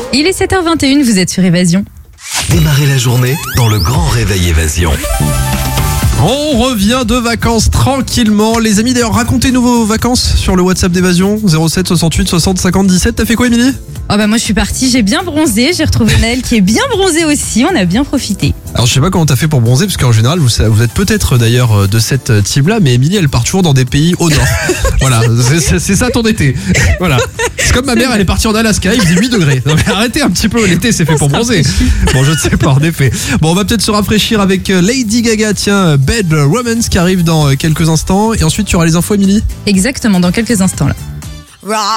Il est 7h21, vous êtes sur Évasion. Démarrez la journée dans le grand réveil Évasion. On revient de vacances tranquillement. Les amis, d'ailleurs, racontez-nous vos vacances sur le WhatsApp d'Évasion 07 68 60 50 17. T'as fait quoi, Émilie ? Moi je suis partie, j'ai bien bronzé, j'ai retrouvé Naël qui est bien bronzé aussi, on a bien profité. Alors je sais pas comment t'as fait pour bronzer, parce qu'en général vous êtes peut-être d'ailleurs de cette team-là, mais Émilie elle part toujours dans des pays au nord. Voilà, c'est ça ton été. Voilà. C'est comme ma mère, elle est partie en Alaska, il faisait 8 degrés. Non mais arrêtez un petit peu, l'été c'est fait pour bronzer. Bon, je ne sais pas en effet. Bon, on va peut-être se rafraîchir avec Lady Gaga, tiens, Bad Romance qui arrive dans quelques instants. Et ensuite tu auras les infos, Émilie ? Exactement, dans quelques instants là.